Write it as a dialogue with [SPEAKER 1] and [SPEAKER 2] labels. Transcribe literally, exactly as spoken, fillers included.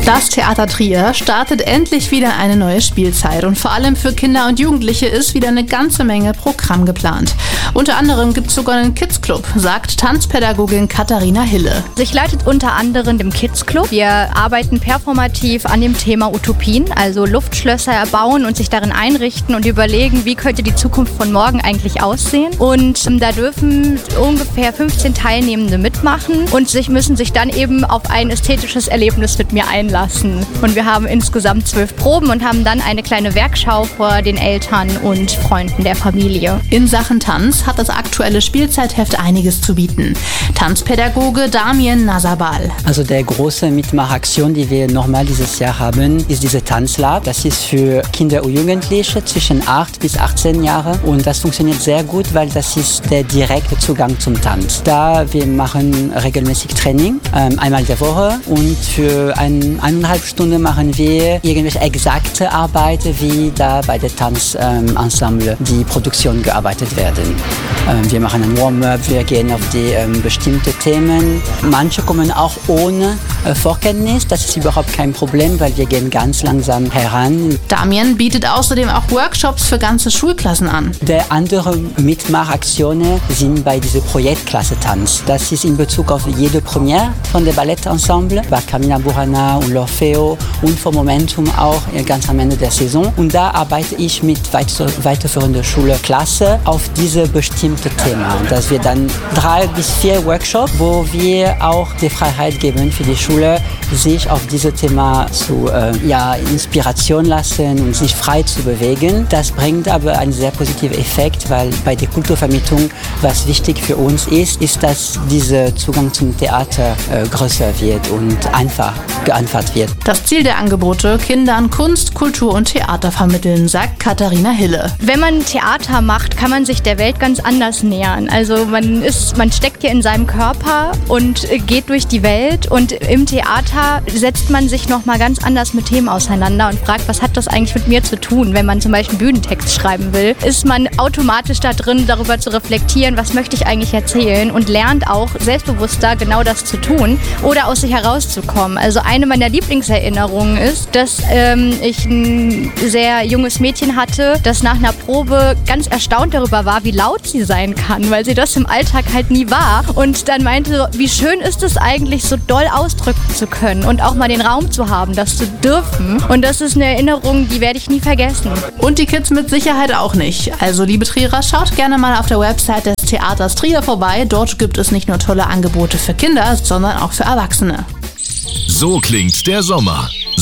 [SPEAKER 1] Das Theater Trier startet endlich wieder eine neue Spielzeit und vor allem für Kinder und Jugendliche ist wieder eine ganze Menge Programm geplant. Unter anderem gibt es sogar einen Kids-Club, sagt Tanzpädagogin Katharina Hille.
[SPEAKER 2] Ich leite unter anderem den Kids-Club. Wir arbeiten performativ an dem Thema Utopien, also Luftschlösser erbauen und sich darin einrichten und überlegen, wie könnte die Zukunft von morgen eigentlich aussehen. Und da dürfen ungefähr fünfzehn Teilnehmende mitmachen und sich müssen sich dann eben auf ein ästhetisches Erlebnis mit mir einlassen. Und wir haben insgesamt zwölf Proben und haben dann eine kleine Werkschau vor den Eltern und Freunden der Familie.
[SPEAKER 1] In Sachen Tanz hat das aktuelle Spielzeitheft einiges zu bieten. Tanzpädagoge Damien Nazarbal.
[SPEAKER 3] Also der große Mitmachaktion, die wir nochmal dieses Jahr haben, ist diese Tanzlab. Das ist für Kinder und Jugendliche zwischen acht bis achtzehn Jahre und das funktioniert sehr gut, weil das ist der direkte Zugang zum Tanz. Da wir machen regelmäßig Training, ähm, einmal der Woche und für ein eineinhalb Stunden machen wir irgendwelche exakte Arbeit, wie da bei der Tanzensemble die Produktion gearbeitet werden. Ähm, wir machen ein Warm-up, wir gehen auf die ähm, bestimmte Themen. Manche kommen auch ohne äh, Vorkenntnis, das ist überhaupt kein Problem, weil wir gehen ganz langsam heran.
[SPEAKER 1] Damien bietet außerdem auch Workshops für ganze Schulklassen an.
[SPEAKER 3] Der andere Mitmachaktionen sind bei dieser Projektklasse Tanz. Das ist in Bezug auf jede Premiere von der Ballettensemble, bei Carmina Burana und L'Orfeo und vom Momentum auch ganz am Ende der Saison. Und da arbeite ich mit weiterführender Schulklasse auf diese bestimmte Thema. Dass wir dann drei bis vier Workshops, wo wir auch die Freiheit geben für die Schule, sich auf dieses Thema zu äh, ja, Inspiration lassen und sich frei zu bewegen. Das bringt aber einen sehr positiven Effekt, weil bei der Kulturvermittlung, was wichtig für uns ist, ist, dass dieser Zugang zum Theater äh, größer wird und einfach geantwortet wird.
[SPEAKER 1] Das Ziel der Angebote, Kindern Kunst, Kultur und Theater vermitteln, sagt Katharina Hille.
[SPEAKER 2] Wenn man Theater macht, kann man sich der Welt ganz anders nähern. Also man ist, man steckt hier in seinem Körper und geht durch die Welt und im Theater setzt man sich nochmal ganz anders mit Themen auseinander und fragt, was hat das eigentlich mit mir zu tun? Wenn man zum Beispiel einen Bühnentext schreiben will, ist man automatisch da drin, darüber zu reflektieren, was möchte ich eigentlich erzählen und lernt auch selbstbewusster genau das zu tun oder aus sich herauszukommen. Also eine meiner Lieblingserinnerungen ist, dass ähm, ich ein sehr junges Mädchen hatte, das nach einer Probe ganz erstaunt darüber war, wie laut sie sein kann, weil sie das im Alltag halt nie war und dann meinte, wie schön ist es eigentlich, so doll ausdrücken zu können und auch mal den Raum zu haben, das zu dürfen. Und das ist eine Erinnerung, die werde ich nie vergessen.
[SPEAKER 1] Und die Kids mit Sicherheit auch nicht. Also liebe Trierer, schaut gerne mal auf der Website des Theaters Trier vorbei. Dort gibt es nicht nur tolle Angebote für Kinder, sondern auch für Erwachsene.
[SPEAKER 4] So klingt der Sommer.